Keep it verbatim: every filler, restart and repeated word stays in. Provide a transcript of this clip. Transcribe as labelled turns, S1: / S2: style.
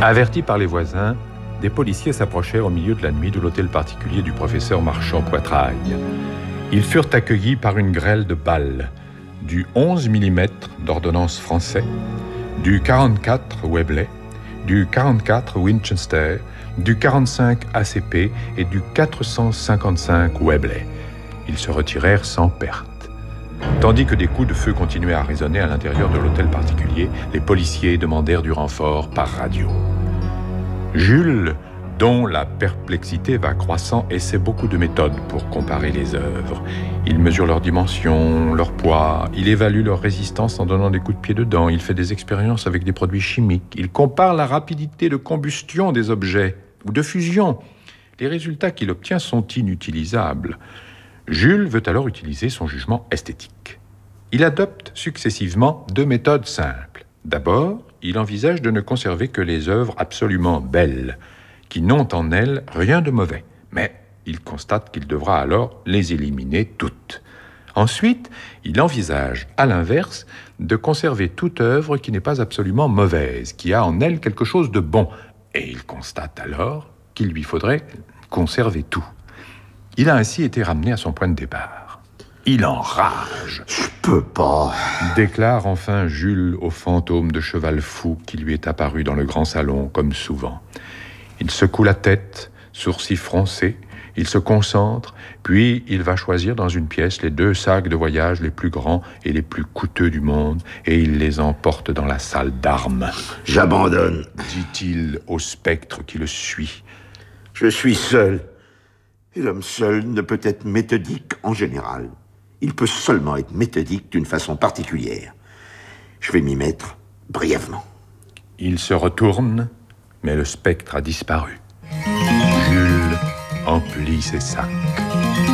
S1: Avertis par les voisins, des policiers s'approchèrent au milieu de la nuit de l'hôtel particulier du professeur Marchand-Poitrail. Ils furent accueillis par une grêle de balles, du onze millimètres d'ordonnance français, du quarante-quatre Webley, du quarante-quatre Winchester, du quarante-cinq A C P et du quatre cent cinquante-cinq Webley. Ils se retirèrent sans perte. Tandis que des coups de feu continuaient à résonner à l'intérieur de l'hôtel particulier, les policiers demandèrent du renfort par radio. Jules, dont la perplexité va croissant, essaie beaucoup de méthodes pour comparer les œuvres. Il mesure leurs dimensions, leur poids, il évalue leur résistance en donnant des coups de pied dedans, il fait des expériences avec des produits chimiques, il compare la rapidité de combustion des objets ou de fusion. Les résultats qu'il obtient sont inutilisables. Jules veut alors utiliser son jugement esthétique. Il adopte successivement deux méthodes simples. D'abord, il envisage de ne conserver que les œuvres absolument belles, qui n'ont en elles rien de mauvais. Mais il constate qu'il devra alors les éliminer toutes. Ensuite, il envisage, à l'inverse, de conserver toute œuvre qui n'est pas absolument mauvaise, qui a en elle quelque chose de bon. Et il constate alors qu'il lui faudrait conserver tout. Il a ainsi été ramené à son point de départ. Il enrage.
S2: « Je peux pas !»
S1: déclare enfin Jules au fantôme de cheval fou qui lui est apparu dans le grand salon, comme souvent. Il secoue la tête, sourcils froncés, il se concentre, puis il va choisir dans une pièce les deux sacs de voyage les plus grands et les plus coûteux du monde, et il les emporte dans la salle d'armes.
S2: « J'abandonne !»
S1: dit-il au spectre qui le suit.
S2: « Je suis seul. Et l'homme seul ne peut être méthodique en général. Il peut seulement être méthodique d'une façon particulière. Je vais m'y mettre brièvement. »
S1: Il se retourne, mais le spectre a disparu. Jules emplit ses sacs.